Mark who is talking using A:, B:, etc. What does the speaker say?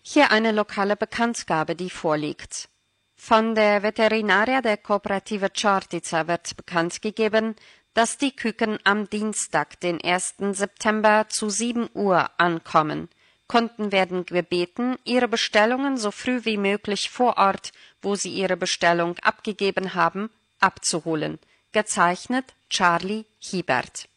A: Hier eine lokale Bekanntgabe, die vorliegt. Von der Veterinaria der Kooperative Čortica wird bekannt gegeben, dass die Küken am Dienstag, den 1. September zu 7 Uhr ankommen. Kunden werden gebeten, ihre Bestellungen so früh wie möglich vor Ort, wo sie ihre Bestellung abgegeben haben, abzuholen. Gezeichnet Charlie Hiebert.